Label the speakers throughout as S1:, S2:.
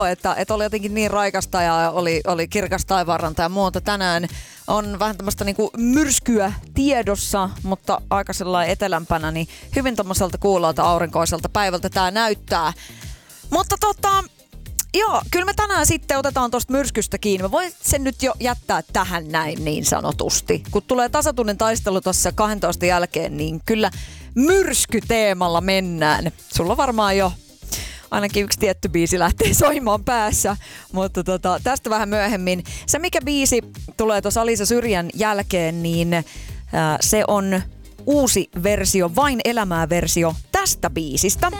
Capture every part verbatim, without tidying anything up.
S1: että, että oli jotenkin niin raikasta ja oli, oli kirkas taivaanranta ja muuta. Tänään on vähän tämmöistä niinku myrskyä tiedossa, mutta aika sellainen etelämpänä, niin hyvin tommoselta kuulalta aurinkoiselta päivältä tää näyttää. Mutta tota, joo, kyllä me tänään sitten otetaan tosta myrskystä kiinni. Mä voin sen nyt jo jättää tähän näin niin sanotusti. Kun tulee tasatunnin taistelu tuossa kahdentoista jälkeen, niin kyllä myrskyteemalla mennään. Sulla varmaan jo ainakin yksi tietty biisi lähtee soimaan päässä, mutta tota, tästä vähän myöhemmin. Se mikä biisi tulee tuossa Alisa Syrjän jälkeen, niin ää, se on uusi versio, Vain elämää versio tästä biisistä.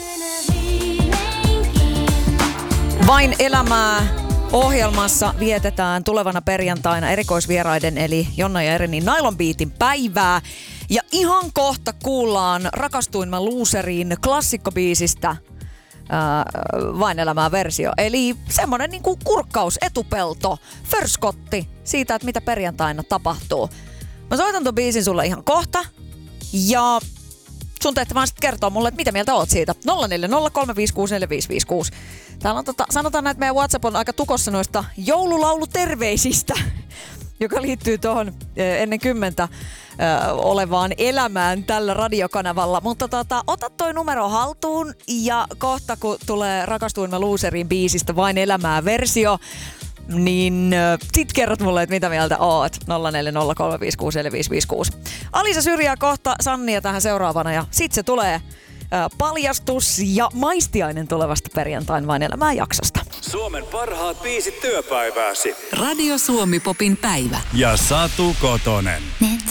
S1: Vain elämää ohjelmassa vietetään tulevana perjantaina erikoisvieraiden eli Jonna ja Erenin Nylon Beatin päivää. Ja ihan kohta kuullaan Rakastuin mä luuseriin klassikkobiisistä Ää, Vain elämää versio. Eli semmonen niinku kurkkaus, etupelto, förskotti siitä, että mitä perjantaina tapahtuu. Mä soitan ton biisin sulle ihan kohta. Ja sun tehtävä on sit kertoa mulle, että mitä mieltä oot siitä. nolla neljä nolla kolme viisi kuusi neljä viisi viisi kuusi. Täällä on tota, sanotaan, että meidän WhatsApp on aika tukossa noista joululauluterveisistä, joka liittyy tuohon ennen kymmentä ö, olevaan elämään tällä radiokanavalla. Mutta tota, ota toi numero haltuun ja kohta kun tulee Rakastuin mä luuseriin biisistä Vain elämää versio, niin ö, sit kerrot mulle, että mitä mieltä oot. nolla neljä nolla kolme viisi kuusi neljä viisi viisi kuusi. Alisa Syrjää kohta, Sannia tähän seuraavana ja sit se tulee paljastus ja maistiainen tulevasta perjantain Vain elämää jaksosta.
S2: Suomen parhaat biisit työpäivääsi.
S3: Radio Suomi Popin päivä.
S2: Ja Satu Kotonen.
S3: Net